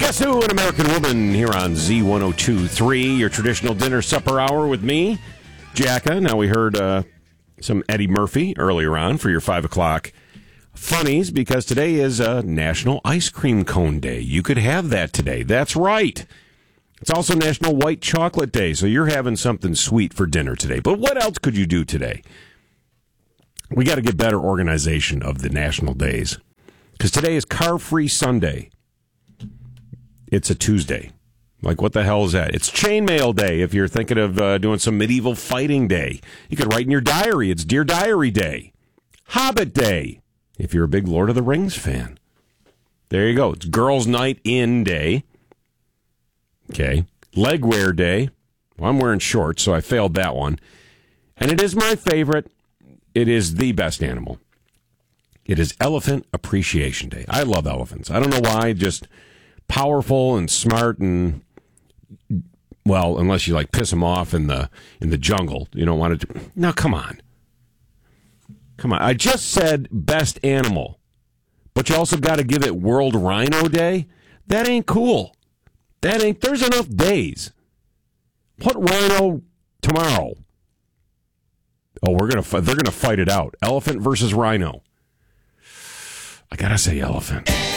Guess Who, an American Woman, here on Z102.3, your traditional dinner supper hour with me, Jacka. Now, we heard some Eddie Murphy earlier on for your 5 o'clock funnies, because today is National Ice Cream Cone Day. You could have that today. That's right. It's also National White Chocolate Day, so you're having something sweet for dinner today. But what else could you do today? We got to get better organization of the national days, because today is Car-Free Sunday. It's a Tuesday. Like, what the hell is that? It's Chainmail Day if you're thinking of doing some medieval fighting day. You could write in your diary, it's Dear Diary Day. Hobbit Day if you're a big Lord of the Rings fan. There you go. It's Girls' Night In Day. Okay. Legwear Day. Well, I'm wearing shorts, so I failed that one. And it is my favorite. It is the best animal. It is Elephant Appreciation Day. I love elephants. I don't know why, just powerful and smart, and, well, unless you like piss them off in the jungle. You don't want to. Now, come on. I just said best animal, but you also got to give it World Rhino Day. That ain't cool. There's enough days. Put rhino tomorrow. Oh, they're gonna fight it out. Elephant versus rhino. I gotta say elephant.